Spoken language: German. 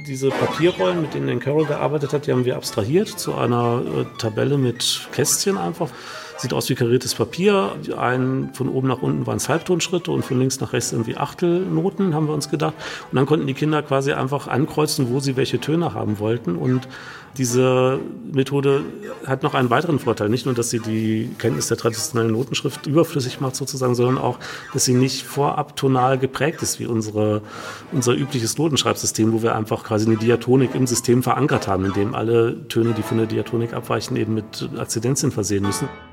Diese Papierrollen, mit denen Carol gearbeitet hat, die haben wir abstrahiert zu einer Tabelle mit Kästchen einfach. Sieht aus wie kariertes Papier. Von oben nach unten waren es Halbtonschritte und von links nach rechts irgendwie Achtelnoten, haben wir uns gedacht. Und dann konnten die Kinder quasi einfach ankreuzen, wo sie welche Töne haben wollten. Und diese Methode hat noch einen weiteren Vorteil. Nicht nur, dass sie die Kenntnis der traditionellen Notenschrift überflüssig macht sozusagen, sondern auch, dass sie nicht vorab tonal geprägt ist wie unser übliches Notenschreibsystem, wo wir einfach quasi eine Diatonik im System verankert haben, in dem alle Töne, die von der Diatonik abweichen, eben mit Akzidenzien versehen müssen.